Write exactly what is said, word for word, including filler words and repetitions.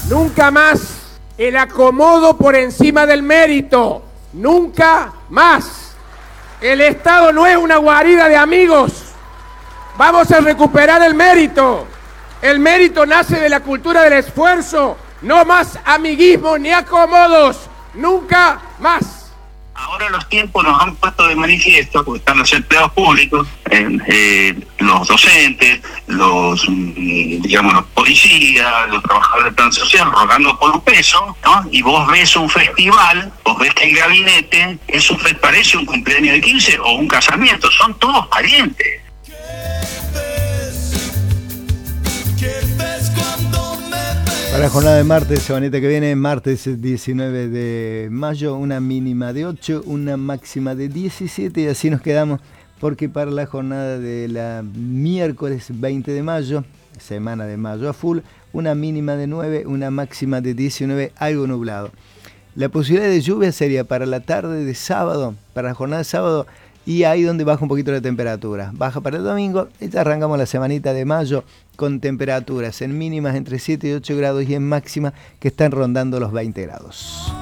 Nunca más el acomodo por encima del mérito. Nunca más. El Estado no es una guarida de amigos. Vamos a recuperar el mérito. El mérito nace de la cultura del esfuerzo. No más amiguismo ni acomodos. Nunca más. Ahora los tiempos nos han puesto de manifiesto, porque están los empleados públicos, eh, eh, los docentes, los, digamos, los policías, los trabajadores del plan social, rogando por un peso, ¿no? Y vos ves un festival, vos ves que el gabinete es un, parece un cumpleaños de quince o un casamiento, son todos parientes. Para la jornada de martes, semanita que viene, martes diecinueve de mayo, una mínima de ocho, una máxima de diecisiete y así nos quedamos, porque para la jornada de la miércoles veinte de mayo, semana de mayo a full, una mínima de nueve, una máxima de diecinueve, algo nublado. La posibilidad de lluvia sería para la tarde de sábado, para la jornada de sábado, y ahí donde baja un poquito la temperatura. Baja para el domingo y ya arrancamos la semanita de mayo con temperaturas en mínimas entre siete y ocho grados y en máxima que están rondando los veinte grados.